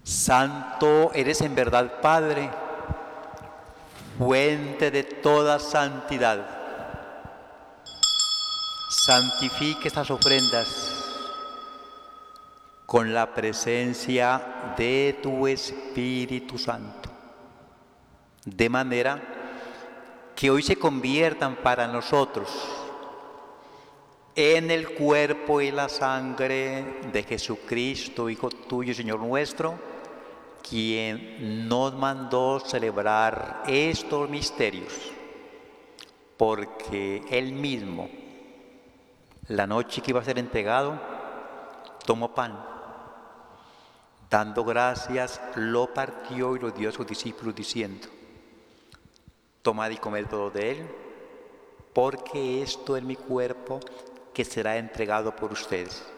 Santo eres en verdad, Padre, fuente de toda santidad. Santifique estas ofrendas con la presencia de tu Espíritu Santo, de manera que hoy se conviertan para nosotros en el cuerpo y la sangre de Jesucristo, Hijo tuyo y Señor nuestro, quien nos mandó celebrar estos misterios, porque Él mismo, la noche que iba a ser entregado, tomó pan, dando gracias, lo partió y lo dio a sus discípulos diciendo: tomad y comed todo de él, porque esto es mi cuerpo que será entregado por ustedes.